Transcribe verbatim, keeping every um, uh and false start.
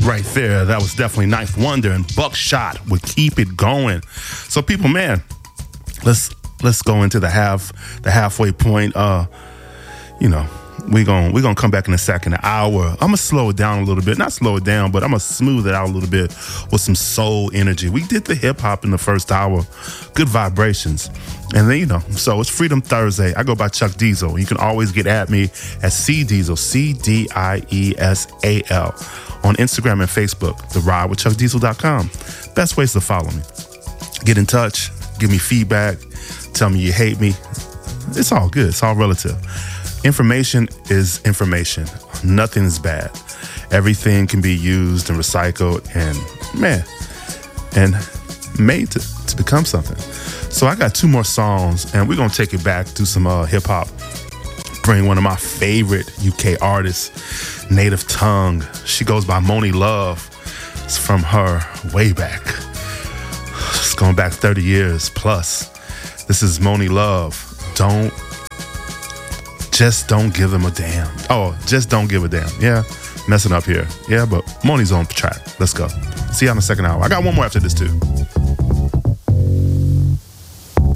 Right there, that was definitely Ninth Wonder and Buckshot would Keep It Going. So people, man, let's let's go into the half the halfway point. Uh, you know, we're gonna we're gonna come back in a second, an hour. I'm gonna slow it down a little bit. Not slow it down, but I'm gonna smooth it out a little bit with some soul energy. We did the hip hop in the first hour, good vibrations. And then, you know, so it's Freedom Thursday. I go by Chuck Diesel. You can always get at me at C Diesel, C D I E S A L, on Instagram and Facebook, the ride with chuck diesel dot com. Best ways to follow me. Get in touch, give me feedback, tell me you hate me. It's all good. It's all relative. Information is information. Nothing is bad. Everything can be used and recycled and, man, and made to, to become something. So I got two more songs, and we're going to take it back to some uh, hip-hop. Bring one of my favorite U K artists, Native Tongue. She goes by Monie Love. It's from her way back. It's going back thirty years plus. This is Monie Love. Don't, just don't give them a damn. Oh, just don't give a damn. Yeah, messing up here. Yeah, but Monie's on track. Let's go. See you on the second hour. I got one more after this, too.